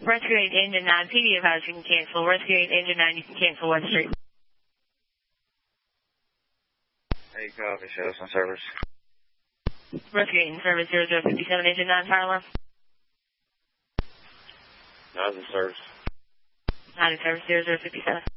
Rescue 8, engine 9, PD of house, you can cancel. Rescue 8, engine 9, you can cancel West Street. Hey, copy, show us on service. Rescue 8 in service, 0057, engine 9, fire alarm. 9 in service. 9 in service, 0057.